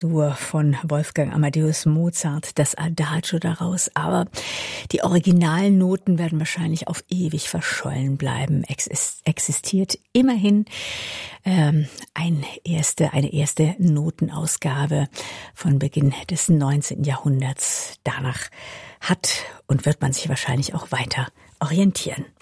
Dur von Wolfgang Amadeus Mozart, das Adagio daraus. Aber die originalen Noten werden wahrscheinlich auf ewig verschollen bleiben. Existiert immerhin eine erste Notenausgabe von Beginn des 19. Jahrhunderts. Danach hat und wird man sich wahrscheinlich auch weiter orientieren.